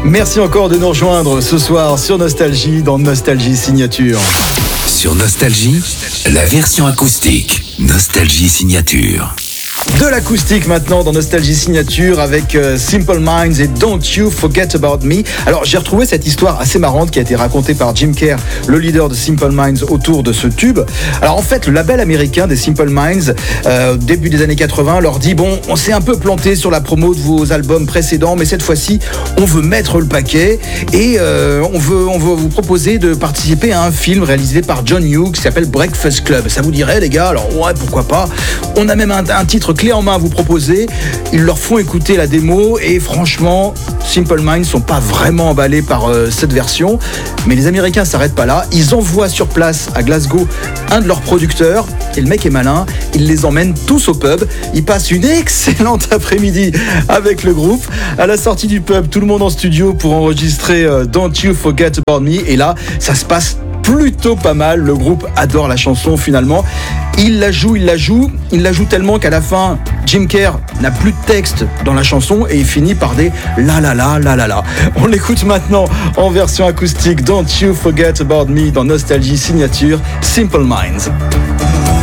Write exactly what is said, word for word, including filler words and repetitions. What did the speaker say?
Merci encore de nous rejoindre ce soir sur Nostalgie dans Nostalgie Signature. Sur Nostalgie, la version acoustique. Nostalgie Signature. De l'acoustique maintenant dans Nostalgie Signature avec euh, Simple Minds et Don't You Forget About Me. Alors j'ai retrouvé cette histoire assez marrante qui a été racontée par Jim Kerr, le leader de Simple Minds, autour de ce tube. Alors en fait le label américain des Simple Minds, euh, début des années quatre-vingts, leur dit bon, on s'est un peu planté sur la promo de vos albums précédents, mais cette fois-ci on veut mettre le paquet et euh, on veut on veut vous proposer de participer à un film réalisé par John Hughes qui s'appelle Breakfast Club. Ça vous dirait les gars? Alors ouais, pourquoi pas. On a même un, un titre clé en main à vous proposer. Ils leur font écouter la démo et franchement Simple Minds sont pas vraiment emballés par euh, cette version, mais les Américains s'arrêtent pas là. Ils envoient sur place à Glasgow un de leurs producteurs et le mec est malin, il les emmène tous au pub. Ils passent une excellente après-midi avec le groupe. À la sortie du pub, tout le monde en studio pour enregistrer euh, Don't You Forget About Me, et là ça se passe plutôt pas mal. Le groupe adore la chanson finalement. Il la joue, il la joue, il la joue tellement qu'à la fin, Jim Kerr n'a plus de texte dans la chanson et il finit par des la la la la la la. On l'écoute maintenant en version acoustique. Don't You Forget About Me dans Nostalgie Signature, Simple Minds.